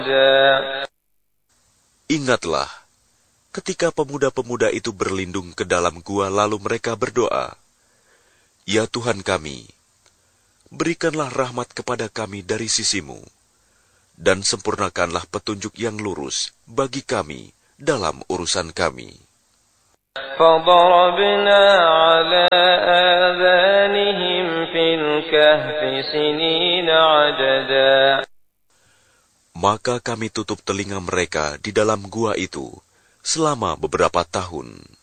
Ingatlah, ketika pemuda-pemuda itu berlindung ke dalam gua lalu mereka berdoa, "Ya Tuhan kami, berikanlah rahmat kepada kami dari sisi-Mu, dan sempurnakanlah petunjuk yang lurus bagi kami dalam urusan kami." فضربنا على آذانهم في الكهف سنين عددا. Maka kami tutup telinga mereka di dalam gua itu selama beberapa tahun.